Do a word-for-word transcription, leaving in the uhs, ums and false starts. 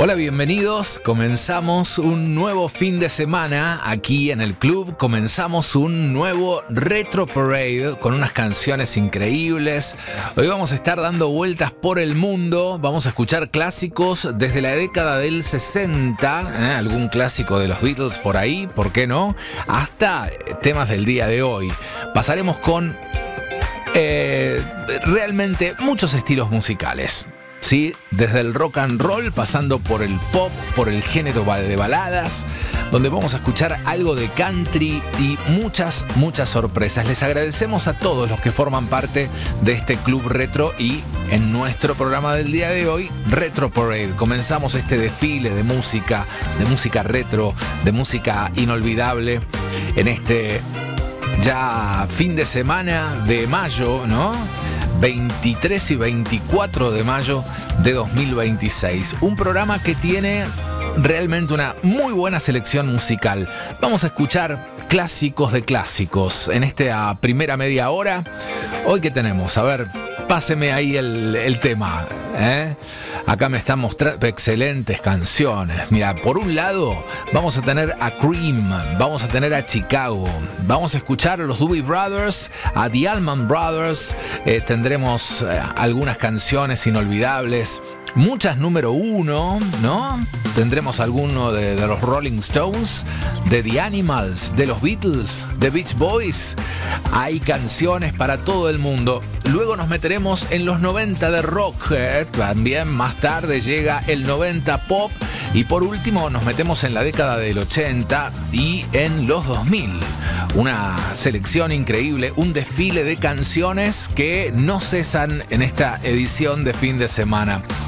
Hola, bienvenidos. Comenzamos un nuevo fin de semana aquí en el club. Comenzamos un nuevo Retro Parade con unas canciones increíbles. Hoy vamos a estar dando vueltas por el mundo. Vamos a escuchar clásicos desde la década del sesenta, ¿eh? Algún clásico de los Beatles por ahí, ¿por qué no? Hasta temas del día de hoy. Pasaremos con eh, realmente muchos estilos musicales. Sí, desde el rock and roll, pasando por el pop, por el género de baladas, donde vamos a escuchar algo de country y muchas, muchas sorpresas. Les agradecemos a todos los que forman parte de este club retro y en nuestro programa del día de hoy, Retro Parade. Comenzamos este desfile de música, de música retro, de música inolvidable en este ya fin de semana de mayo, ¿no? veintitrés y veinticuatro de mayo de dos mil veintiséis. Un programa que tiene realmente una muy buena selección musical. Vamos a escuchar clásicos de clásicos en esta primera media hora. Hoy, ¿qué tenemos? A ver, páseme ahí el, el tema, ¿eh? Acá me están mostrando excelentes canciones. Mira, por un lado vamos a tener a Cream, vamos a tener a Chicago, vamos a escuchar a los Doobie Brothers, a The Allman Brothers, eh, tendremos eh, algunas canciones inolvidables, muchas número uno, ¿no? Tendremos alguno de, de los Rolling Stones, de The Animals, de los Beatles, de Beach Boys. Hay canciones para todo el mundo. Luego nos meteremos en los noventa de rock, eh, también más tarde llega el noventa pop y por último nos metemos en la década del ochenta y en los dos mil. Una selección increíble, un desfile de canciones que no cesan en esta edición de fin de semana.